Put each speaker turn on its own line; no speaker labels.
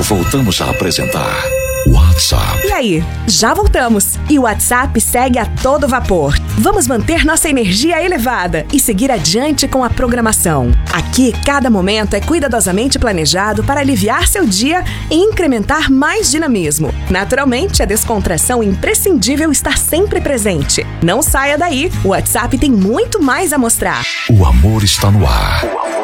Voltamos a apresentar WhatsApp.
E aí, já voltamos. E o WhatsApp segue a todo vapor. Vamos manter nossa energia elevada e seguir adiante com a programação. Aqui, cada momento é cuidadosamente planejado para aliviar seu dia e incrementar mais dinamismo. Naturalmente, a descontração imprescindível está sempre presente. Não saia daí, o WhatsApp tem muito mais a mostrar.
O amor está no ar.